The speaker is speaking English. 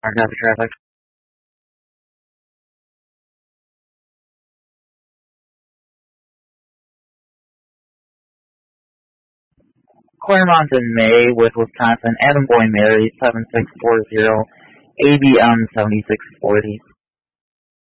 Copy traffic. Claremont in May with Wisconsin, Adam Boy Mary 7640, ABM 7640.